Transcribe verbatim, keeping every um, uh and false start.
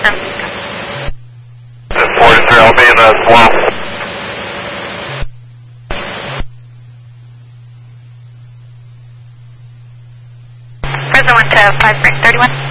forty-three, I'll be in the swamp. Fresno one to five, thirty-one.